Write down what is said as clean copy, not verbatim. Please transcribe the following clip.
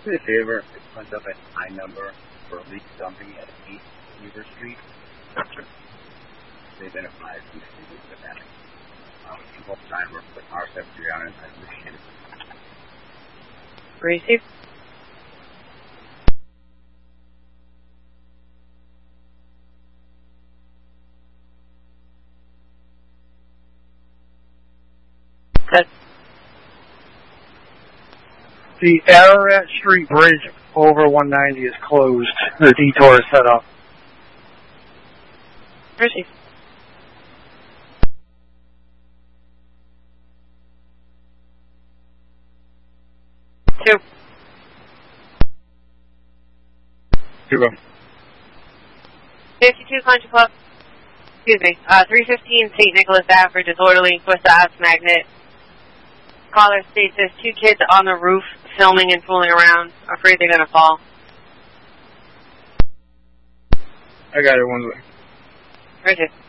Do me a favor, it punch up a high number for a leak dumping at 8 Weaver Street. They identified some issues with that. We both try and work with our secretary on it. I appreciate it. Receive. Good. The Ararat Street Bridge over 190 is closed. The detour is set up. Receive. Two. 52 Country Club. Excuse me. 315 St. Nicholas Ave, disorderly with the ass magnet. Caller states there's 2 kids on the roof filming and fooling around. Afraid they're gonna fall. I got it one way. Right here.